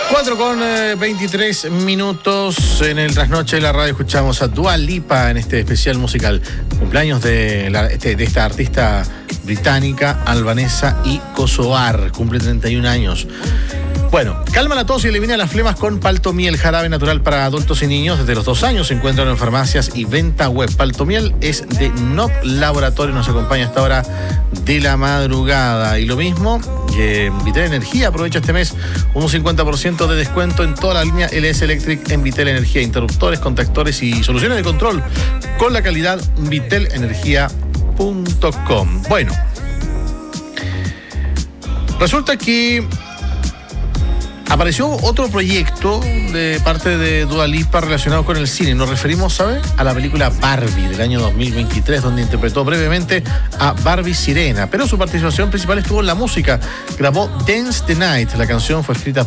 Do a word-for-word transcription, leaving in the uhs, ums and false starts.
cuatro con veintitrés minutos en el trasnoche de la radio. Escuchamos a Dua Lipa en este especial musical. Cumpleaños de, la, este, de esta artista británica, albanesa y kosovar. Cumple treinta y un años. Bueno, calma la tos y elimina las flemas con Paltomiel, jarabe natural para adultos y niños. Desde los dos años se encuentran en farmacias y venta web. Paltomiel es de N O P Laboratorio, nos acompaña hasta hora de la madrugada. Y lo mismo, eh, Vitel Energía aprovecha este mes un cincuenta por ciento de descuento en toda la línea L S Electric en Vitel Energía. Interruptores, contactores y soluciones de control con la calidad vitel energía punto com. Bueno, resulta que apareció otro proyecto de parte de Dua Lipa relacionado con el cine. Nos referimos, ¿sabe?, a la película Barbie del año dos mil veintitrés, donde interpretó brevemente a Barbie Sirena. Pero su participación principal estuvo en la música. Grabó Dance the Night. La canción fue escrita